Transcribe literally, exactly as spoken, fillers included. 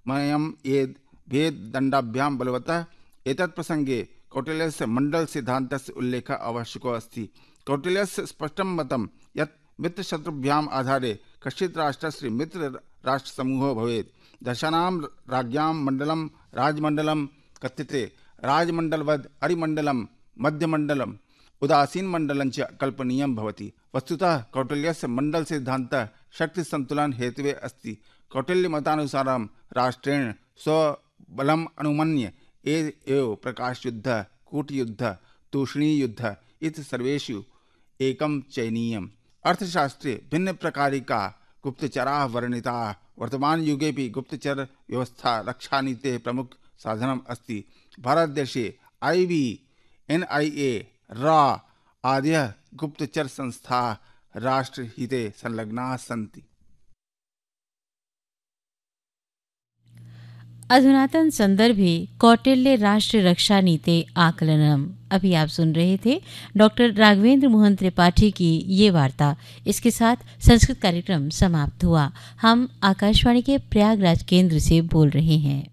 मयम ये भेद दंडाभ्यां बलवतः एतत् प्रसंगे कौटिल्यस्य मंडल सिद्धान्तस्य उल्लेखः आवश्यको अस्ति। कौटिल्यस्य स्पष्टं मतं यत् मित्रशत्रुभ्याम् आधारे कश्चित् राष्ट्रस्य मित्र राष्ट्रसमूहो भवेत्। दशानां राज्ञां मंडलं राजमंडलं कथ्यते। राजमंडलवद् अरिमंडलं मध्यमंडलं उदासीन मंडलं च कल्पनीयं भवति। वस्तुतः कौटिल्यस्य मंडल सिद्धान्तः शक्ति संतुलन हेतुवे अस्ति। कौटिल्य मतानुसारं राष्ट्रेण स्वबलम् अनुमन्य एव प्रकाश युद्ध, कूट युद्ध, तूष्णीय युद्ध इति सर्वेषु एकं चयनीयम्। अर्थशास्त्रे भिन्न प्रकारिका गुप्तचराः वर्णिताः। वर्तमान युगे भी गुप्तचर व्यवस्था रक्षानीतेः प्रमुख साधनम् अस्ति। भारतदेशे आई बी, एन आई ए, रा आदयः गुप्तचर संस्थाः राष्ट्रहिते संलग्नाः सन्ति। अधुनातन संदर्भे कौटिल्य राष्ट्र रक्षा नीते आकलनम। अभी आप सुन रहे थे डॉक्टर राघवेंद्र मोहन त्रिपाठी की ये वार्ता। इसके साथ संस्कृत कार्यक्रम समाप्त हुआ। हम आकाशवाणी के प्रयागराज केंद्र से बोल रहे हैं।